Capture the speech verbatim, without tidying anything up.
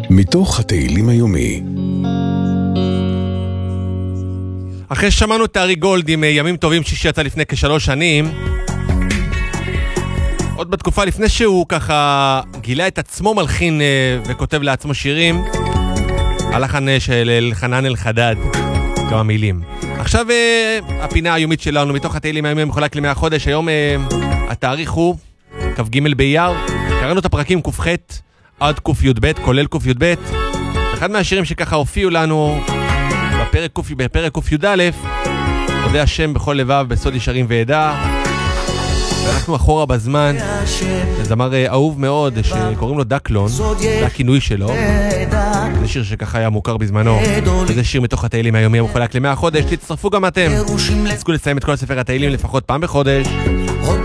מתוך התהילים היומי. אחרי ששמענו את ארי גולד עם ימים טובים שיצא לפני כשלוש שנים, עוד בתקופה לפני שהוא ככה גילה את עצמו מלחין וכותב לעצמו שירים, הלחן של אלחנן אלחדד, כמה מילים. עכשיו הפינה היומית שלנו מתוך התהילים היומיים מחולק לימי החודש. היום התאריך הוא כ"ג באייר. קראנו את הפרקים ק"ח עד ק"י"ב, כולל ק"י"ב. אחד מהשירים שככה הופיעו לנו בפרק ק"י, בפרק ק"י"א, עודה השם בכל לבב, בסוד ישרים ועדה. ואנחנו אחורה בזמן, זמר אהוב מאוד שקוראים לו דקלון, זה הכינוי שלו. זה שיר שככה היה מוכר בזמנו, וזה שיר מתוך התהילים היומי המחולק לימי החודש. תצטרפו גם אתם, תזכו לסיים את כל ספר התהילים לפחות פעם בחודש.